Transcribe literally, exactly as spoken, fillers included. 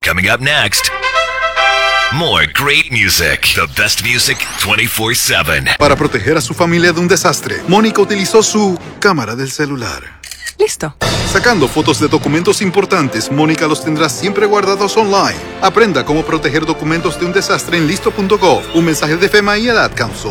Coming up next, more great music. The best music twenty-four seven. Para proteger a su familia de un desastre, Mónica utilizó su cámara del celular. Listo. Sacando fotos de documentos importantes, Mónica los tendrá siempre guardados online. Aprenda cómo proteger documentos de un desastre en listo punto gov. Un mensaje de FEMA y el Ad Council.